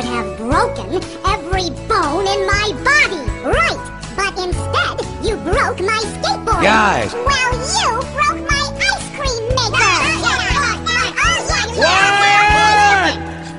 would have broken every bone in my body. Right. But instead, you broke my skateboard. Guys. Well, you broke